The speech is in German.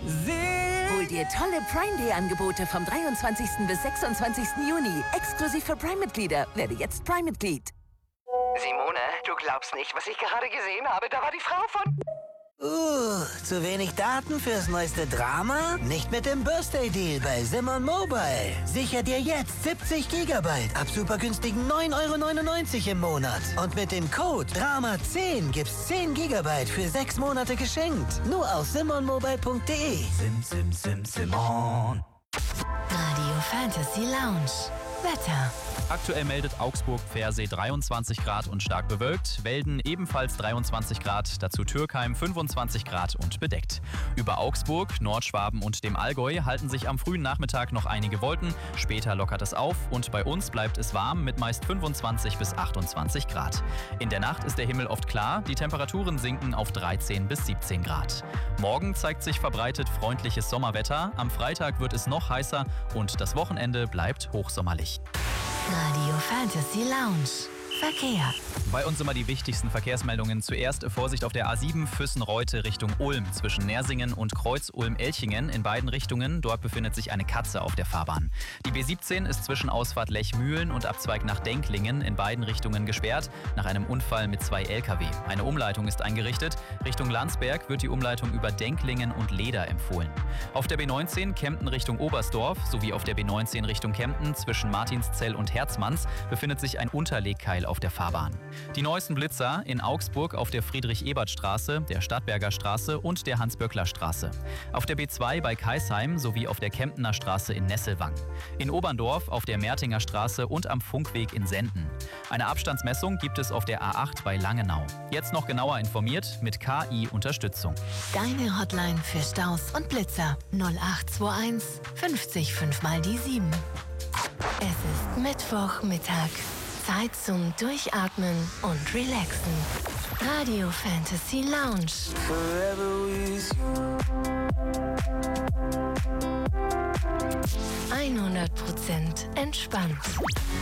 Hol dir tolle Prime Day Angebote vom 23. bis 26. Juni. Exklusiv für Prime-Mitglieder. Werde jetzt Prime-Mitglied. Simone, du glaubst nicht, was ich gerade gesehen habe. Da war die Frau von... Zu wenig Daten fürs neueste Drama? Nicht mit dem Birthday Deal bei Simon Mobile. Sicher dir jetzt 70 GB ab super günstigen 9,99 € im Monat. Und mit dem Code DRAMA10 gibt's 10 GB für 6 Monate geschenkt. Nur auf simonmobile.de. Simon. Radio Fantasy Lounge. Wetter. Aktuell meldet Augsburg-Pfersee 23 Grad und stark bewölkt, Welden ebenfalls 23 Grad, dazu Türkheim 25 Grad und bedeckt. Über Augsburg, Nordschwaben und dem Allgäu halten sich am frühen Nachmittag noch einige Wolken, später lockert es auf und bei uns bleibt es warm mit meist 25 bis 28 Grad. In der Nacht ist der Himmel oft klar, die Temperaturen sinken auf 13 bis 17 Grad. Morgen zeigt sich verbreitet freundliches Sommerwetter, am Freitag wird es noch heißer und das Wochenende bleibt hochsommerlich. Radio Fantasy Lounge. Verkehr. Bei uns immer die wichtigsten Verkehrsmeldungen. Zuerst Vorsicht auf der A7 Füssen-Reute Richtung Ulm zwischen Nersingen und Kreuz-Ulm-Elchingen in beiden Richtungen. Dort befindet sich eine Katze auf der Fahrbahn. Die B17 ist zwischen Ausfahrt Lechmühlen und Abzweig nach Denklingen in beiden Richtungen gesperrt nach einem Unfall mit 2 Lkw. Eine Umleitung ist eingerichtet. Richtung Landsberg wird die Umleitung über Denklingen und Leder empfohlen. Auf der B19 Kempten Richtung Oberstdorf sowie auf der B19 Richtung Kempten zwischen Martinszell und Herzmanns befindet sich ein Unterlegkeil auf der Fahrbahn. Die neuesten Blitzer in Augsburg auf der Friedrich-Ebert-Straße, der Stadtberger Straße und der Hans-Böckler-Straße. Auf der B2 bei Kaisheim sowie auf der Kemptener Straße in Nesselwang. In Oberndorf auf der Mertinger Straße und am Funkweg in Senden. Eine Abstandsmessung gibt es auf der A8 bei Langenau. Jetzt noch genauer informiert mit KI-Unterstützung. Deine Hotline für Staus und Blitzer 0821 50 5 mal die 7. Es ist Mittwochmittag. Zeit zum Durchatmen und Relaxen. Radio Fantasy Lounge. 100% entspannt.